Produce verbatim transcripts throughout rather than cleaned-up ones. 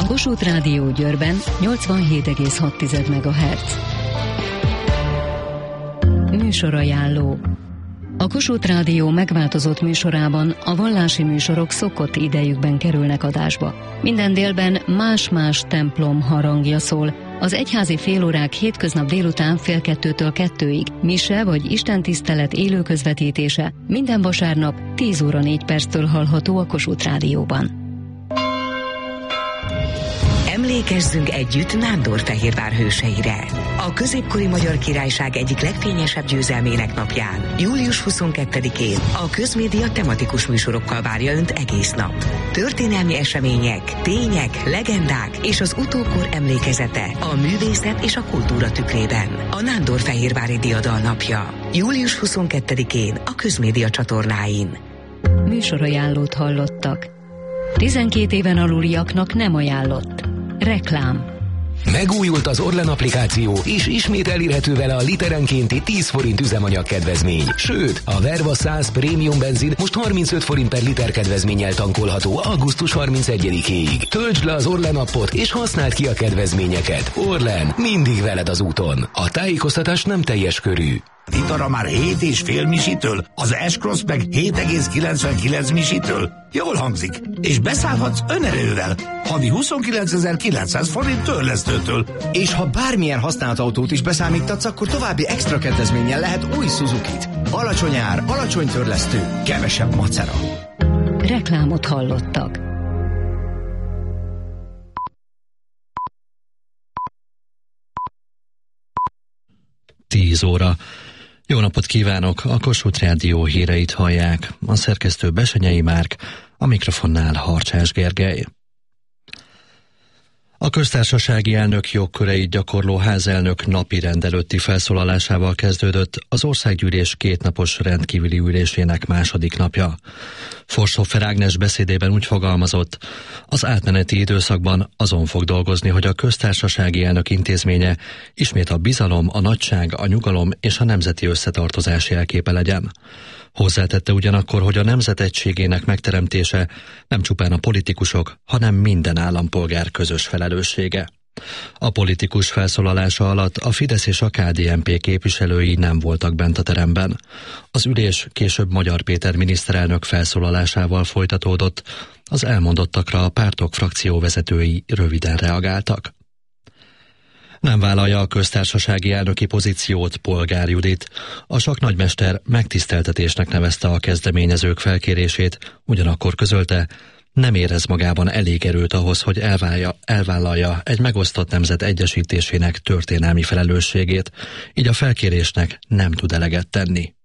A Kossuth Rádió Győrben nyolcvanhét egész hat megahertz. Műsorajánló. A Kossuth Rádió megváltozott műsorában a vallási műsorok szokott idejükben kerülnek adásba. Minden délben más-más templom harangja szól. Az egyházi félórák hétköznap délután fél kettőtől kettőig, mise vagy istentisztelet élő közvetítése minden vasárnap tíz óra négy perctől hallható a Kossuth Rádióban. Emlékezzünk együtt Nándorfehérvár hőseire. A középkori Magyar Királyság egyik legfényesebb győzelmének napján, július huszonkettedikén a Közmédia tematikus műsorokkal várja Önt egész nap. Történelmi események, tények, legendák és az utókor emlékezete a művészet és a kultúra tükrében. A Nándorfehérvári Diadalnapja. július huszonkettedikén a Közmédia csatornáin. Műsorajánlót hallottak. tizenkét éven aluliaknak nem ajánlott. Reklám. Megújult az Orlen applikáció, és ismét elérhető vele a literenkénti tíz forint üzemanyag kedvezmény. Sőt, a Verva száz Premium benzin most harmincöt forint per liter kedvezménnyel tankolható augusztus harmincegyedikéig. Töltsd le az Orlen appot, és használd ki a kedvezményeket. Orlen, mindig veled az úton. A tájékoztatás nem teljes körű. Itara már hét és fél misitől, az S-Cross meg hét egész kilencvenkilenc misitől. Jól hangzik. És beszállhatsz önerővel. Havi huszonkilencezer-kilencszáz forint törlesztőtől. És ha bármilyen használt autót is beszámítatsz, akkor további extra kedvezménnyel lehet új Suzukit. Alacsony ár, alacsony törlesztő, kevesebb macera. Reklámot hallottak. tíz óra. Jó napot kívánok! A Kossuth Rádió híreit hallják. A szerkesztő Besenyei Márk, a mikrofonnál Harcsás Gergely. A köztársasági elnök jogköreit gyakorló házelnök napi rend előtti felszólalásával kezdődött az országgyűlés kétnapos rendkívüli ülésének második napja. Forshofer Ágnes beszédében úgy fogalmazott, az átmeneti időszakban azon fog dolgozni, hogy a köztársasági elnök intézménye ismét a bizalom, a nagyság, a nyugalom és a nemzeti összetartozás jelképe legyen. Hozzátette ugyanakkor, hogy a nemzet egységének megteremtése nem csupán a politikusok, hanem minden állampolgár közös felelőssége. A politikus felszólalása alatt a Fidesz és a ká dé en pé képviselői nem voltak bent a teremben. Az ülés később Magyar Péter miniszterelnök felszólalásával folytatódott, az elmondottakra a pártok frakcióvezetői röviden reagáltak. Nem vállalja a köztársasági elnöki pozíciót Polgár Judit. A sakknagymester megtiszteltetésnek nevezte a kezdeményezők felkérését, ugyanakkor közölte, nem érez magában elég erőt ahhoz, hogy elválja, elvállalja egy megosztott nemzet egyesítésének történelmi felelősségét, így a felkérésnek nem tud eleget tenni.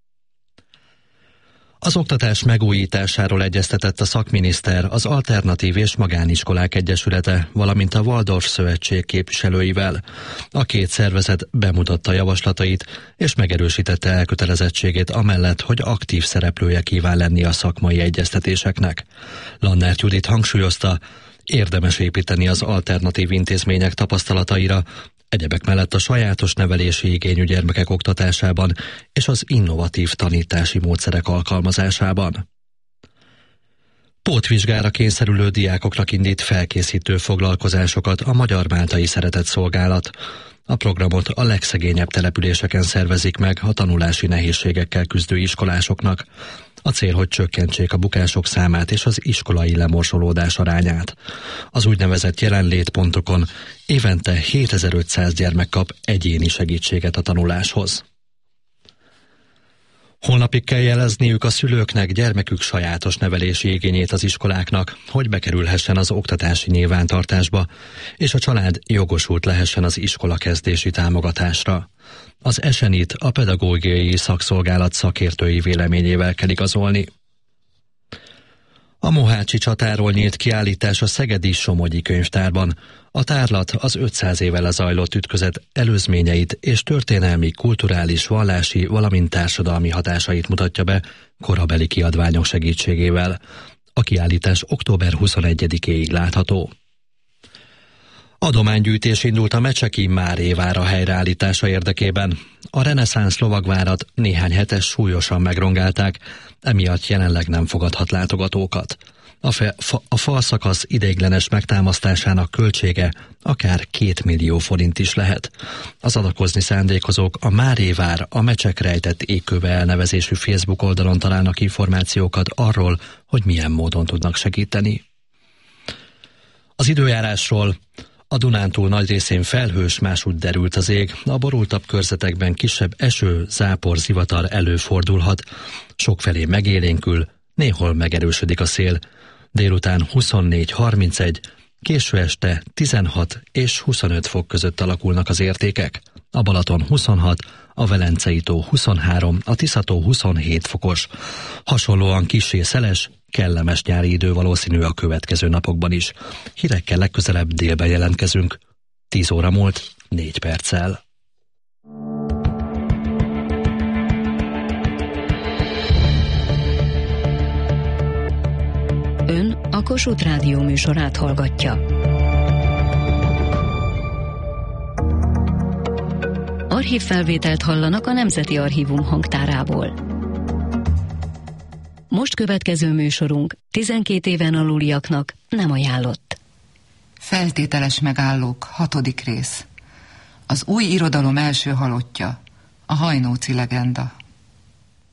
Az oktatás megújításáról egyeztetett a szakminiszter az Alternatív és Magániskolák Egyesülete, valamint a Waldorf Szövetség képviselőivel. A két szervezet bemutatta javaslatait, és megerősítette elkötelezettségét amellett, hogy aktív szereplője kíván lenni a szakmai egyeztetéseknek. Lannert Judit hangsúlyozta, érdemes építeni az alternatív intézmények tapasztalataira, egyebek mellett a sajátos nevelési igényű gyermekek oktatásában és az innovatív tanítási módszerek alkalmazásában. Pótvizsgára kényszerülő diákoknak indít felkészítő foglalkozásokat a Magyar Máltai Szeretett Szolgálat. A programot a legszegényebb településeken szervezik meg a tanulási nehézségekkel küzdő iskolásoknak. A cél, hogy csökkentsék a bukások számát és az iskolai lemorsolódás arányát. Az úgynevezett jelenlétpontokon évente hétezer-ötszáz gyermek kap egyéni segítséget a tanuláshoz. Holnapig kell jelezniük a szülőknek gyermekük sajátos nevelési igényét az iskoláknak, hogy bekerülhessen az oktatási nyilvántartásba, és a család jogosult lehessen az iskola kezdési támogatásra. Az esenit a pedagógiai szakszolgálat szakértői véleményével kell igazolni. A mohácsi csatáról nyílt kiállítás a szegedi Somogyi Könyvtárban. A tárlat az ötszáz éve lezajlott ütközet előzményeit és történelmi, kulturális, vallási, valamint társadalmi hatásait mutatja be korabeli kiadványok segítségével. A kiállítás október huszonegyedikéig látható. Adománygyűjtés indult a Mecseki Márévára helyreállítása érdekében. A reneszánsz lovagvárat néhány hetes súlyosan megrongálták, emiatt jelenleg nem fogadhat látogatókat. A, fe, fa, a falszakasz ideiglenes megtámasztásának költsége akár két millió forint is lehet. Az adakozni szándékozók a Márévár, a Mecsek rejtett égköve elnevezésű Facebook oldalon találnak információkat arról, hogy milyen módon tudnak segíteni. Az időjárásról: a Dunántúl nagy részén felhős, másútt derült az ég, a borultabb körzetekben kisebb eső, zápor, zivatar előfordulhat, sokfelé megélénkül, néhol megerősödik a szél. Délután huszonnégy harmincegy, késő este tizenhat és huszonöt fok között alakulnak az értékek. A Balaton huszonhat, a Velencei tó huszonhárom, a Tisza-tó huszonhét fokos. Hasonlóan kissé szeles, kellemes nyári idő valószínű a következő napokban is. Hírekkel legközelebb délben jelentkezünk. tíz óra múlt, négy perccel. Ön a Kossuth Rádió műsorát hallgatja. Archívfelvételt hallanak a Nemzeti Archívum hangtárából. Most következő műsorunk tizenkét éven aluliaknak nem ajánlott. Feltételes megállók, hatodik rész. Az új irodalom első halottja, a Hajnóci legenda.